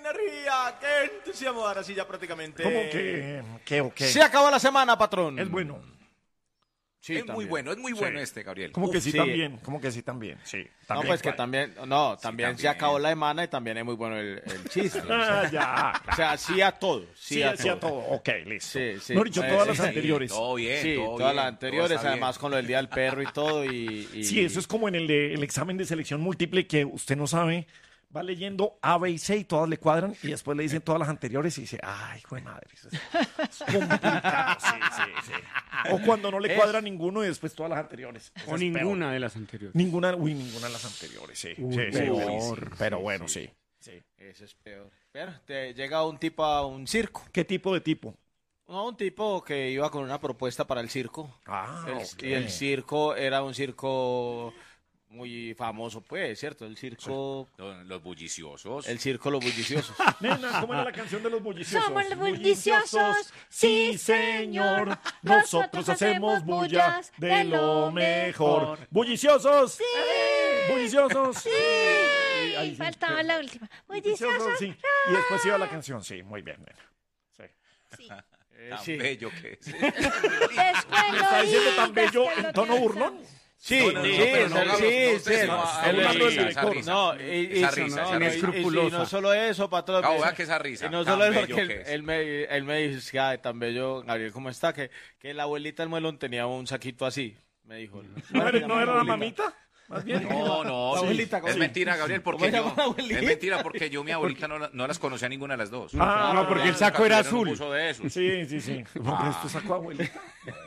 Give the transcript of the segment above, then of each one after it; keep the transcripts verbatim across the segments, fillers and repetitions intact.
energía, qué entusiasmo. Ahora sí ya prácticamente. ¿Cómo que? ¿Qué o qué? Se acabó la semana, patrón. Es bueno. Sí, es también. muy bueno, es muy bueno Sí. este, Gabriel. ¿Cómo que Uf, sí, sí. también? ¿Cómo que sí también? Sí. No, También, pues que ¿cuál? también, no, también, también. se acabó la semana y también es muy bueno el, el chiste. O Ah, sea, ya. o sea, sí a todo. Sí, Sí, a sí, a todo. todo. Ok, listo. Sí, sí. No he dicho Eh, todas sí, las sí. anteriores. Todo bien, Sí, todo todas bien, las todo anteriores, está además bien. con lo del Día del Perro y todo. Y, y- Sí, eso es como en el, de- el examen de selección múltiple que usted no sabe, va leyendo A, B y C y todas le cuadran y después le dicen todas las anteriores y dice, ay, hijo de madre, eso es es complicado. Sí, sí, sí. O cuando no le cuadra ninguno y después todas las anteriores. Eso O es ninguna peor. de las anteriores. Ninguna, uy, ninguna de las anteriores, sí. Uy, sí, sí, peor. sí, pero bueno, sí. sí. Eso es peor. Pero te llega un tipo a un circo. ¿Qué tipo de tipo? No, un tipo que iba con una propuesta para el circo. Ah, El- ok. Y el circo era un circo muy famoso, pues, ¿cierto? El circo, Los, los bulliciosos. el circo Los Bulliciosos. Nena, ¿cómo era la canción de los bulliciosos? Somos los bulliciosos, sí señor. Nosotros hacemos bullas de lo mejor. ¿Bulliciosos? Sí. ¿Bulliciosos? Sí. Sí, faltaba la última. Bulliciosos, Bulliciosos. sí. Y después iba la canción, sí, muy bien, nena. Sí. Sí. Eh, Tan sí. bello que es. Después ¿Me está diciendo tan bello digas que en lo tono que burlón? Sí, No, no, no, sí, pero es no, el- Gabos, sí, no, sí, usted el- no, está el- hablando del esa director. risa. No, y, y- Esa sí, risa, no, esa no, y- risa. y- y Inescrupulosa. no solo eso, patrón. Gabo, pues, vea que esa risa, y no tan solo eso, bello que él, que es. él me, él me dice que ay, tan bello, Gabriel, ¿cómo está? Que, que la abuelita del muelón tenía un saquito así, me dijo. ¿No era, no era la mamita? Más bien. No, no, La sí. abuelita, ¿cómo es se- mentira, Gabriel, ¿Cómo porque se yo, llama la abuelita? es mentira porque yo mi abuelita no, la- no las conocía a ninguna de las dos. Ah, no, porque el Nunca saco era tuvieron un azul. buzo de esos. Sí, sí, sí. Porque esto sacó abuelita.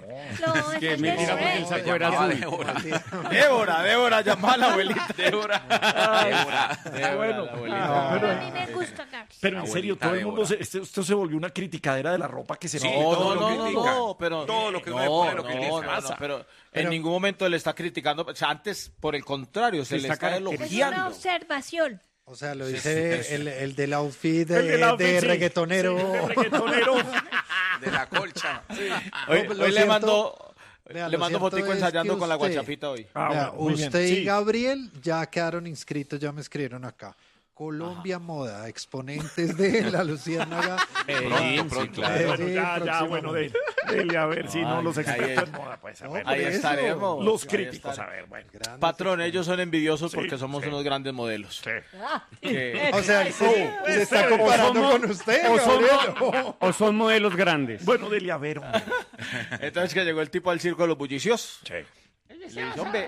No, Que es mentira porque el el saco era Llamaba azul. Débora. Débora, Débora, llamaba a la abuelita. Débora. Débora. Débora, bueno. la abuelita. Pero, A mí me gusta, Gabriel. pero en serio, Abuelita todo el mundo, Débora. se, este- esto se volvió una criticadera de la ropa que se Sí, ve. No, todo no, lo no, no, critican. no, pero Todo lo que uno no, le pone lo no, critica. no, no, Pasa. pero en ningún momento le está criticando, o sea, antes por el contrario, se, Se le está está caracterizando. Es una elogiando. observación. O sea, lo dice el, el del outfit de, El del outfit, de sí. reggaetonero. Sí, de reggaetonero. De la colcha. Hoy, No, pues, lo hoy le cierto- mando vea, le lo mando cierto fotico es ensayando que con la usted- guachapita hoy. Ah, Vea, bueno, muy bien. usted y Sí. Gabriel ya quedaron inscritos, ya me escribieron acá. Colombia Moda, exponentes de la Luciérnaga. Pronto, pronto. claro. Bueno, Sí, ya, ya, próximamente. bueno, de- dele a ver si no Ay, los ahí expertos es. en moda, pues, a No, ver. por Ahí eso. estaremos. Los Ahí críticos, a estaremos. ver, bueno. Grandes Patrón, ellos son envidiosos Sí, porque somos sí. unos grandes modelos. Sí. Que- O sea, se, se está Espere, comparando o somos- con usted, o somos- Gabriel. O son modelos grandes. Bueno, dele a ver, hombre. Entonces que llegó el tipo al circo de los bulliciosos. Sí. Le dice, hombre,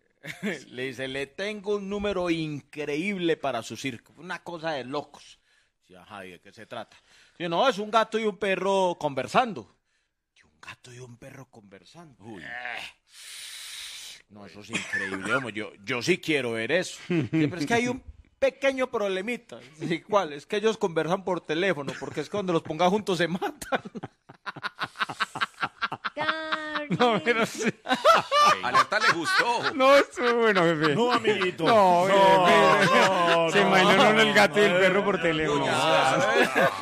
le dice, le tengo un número increíble para su circo. Una cosa de locos. Sí, ajá, ¿y de qué se trata? Dice, no, es un gato y un perro conversando. Y un gato y un perro conversando. Uy. No, eso es increíble, hombre. Yo, yo sí quiero ver eso. Dice, pero es que hay un pequeño problemita. Dice, ¿cuál? Es que ellos conversan por teléfono, porque es que cuando los ponga juntos se matan. Gabriel. No, pero sí. Alerta le gustó. No, eso bueno, jefe. No, amiguito. No, no, jefe. no, Se no, imaginó no, el gato y el perro por teléfono. No.